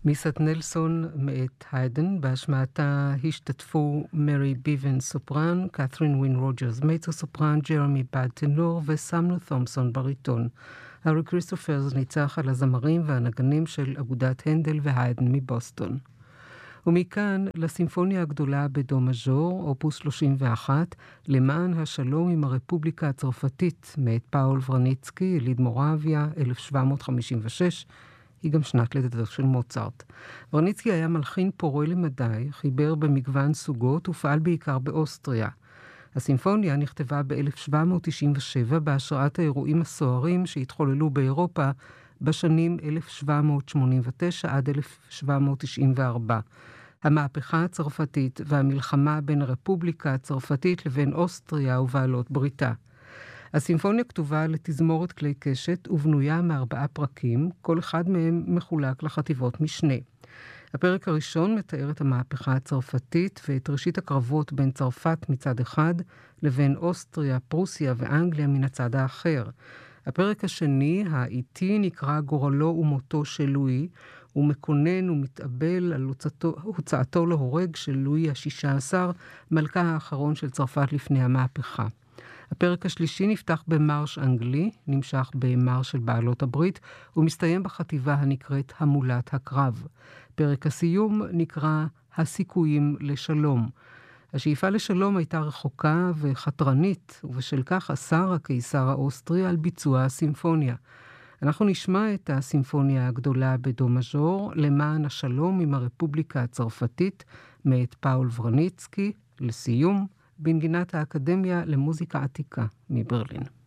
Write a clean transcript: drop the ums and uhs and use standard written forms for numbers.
מיסת נלסון מאת היידן, בהשמעתה השתתפו מרי ביבן סופרן, קת'רין ווין רוג'רס מייצו סופרן, ג'רמי בד טנור וסמנו תומפסון בריטון. הארי כריסטופרס ניצח על הזמרים והנגנים של אגודת הנדל והיידן מבוסטון. ומכאן לסימפוניה הגדולה בדו מז'ור, אופוס 31, למען השלום עם הרפובליקה הצרפתית, מאת פאול ורניצקי, יליד מורביה, 1756, היא גם שנת לידתו של מוצרט. ורניצקי היה מלחין פורה למדי, חיבר במגוון סוגות ופעל בעיקר באוסטריה. הסימפוניה נכתבה ב-1797 בהשראת האירועים הסוערים שהתחוללו באירופה בשנים 1789 עד 1794. המהפכה הצרפתית והמלחמה בין הרפובליקה הצרפתית לבין אוסטריה ובעלות בריתה. הסימפוניה כתובה לתזמורת כלי קשת ובנויה מ4 פרקים, כל אחד מהם מחולק לחטיבות משנה. הפרק הראשון מתאר את המהפכה הצרפתית ואת ראשית הקרבות בין צרפת מצד אחד לבין אוסטריה, פרוסיה ואנגליה מן הצד האחר. הפרק השני, האיטי, נקרא גורלו ומותו של לואי, הוא מקונן ומתאבל על הוצאתו להורג של לואי ה-16, מלכה האחרון של צרפת לפני המהפכה. הפרק השלישי נפתח במרש אנגלי, נמשך במרש של בעלות הברית, ומסתיים בחטיבה הנקראת המולת הקרב. פרק הסיום נקרא הסיכויים לשלום. השאיפה לשלום הייתה רחוקה וחתרנית, ובשל כך אסר הקיסר האוסטרי על ביצוע הסימפוניה. אנחנו נשמע את הסימפוניה הגדולה בדו מז'ור, למען השלום עם הרפובליקה הצרפתית, מאת פאול ורניצקי, לסיום, בנגינת האקדמיה למוזיקה עתיקה מברלין.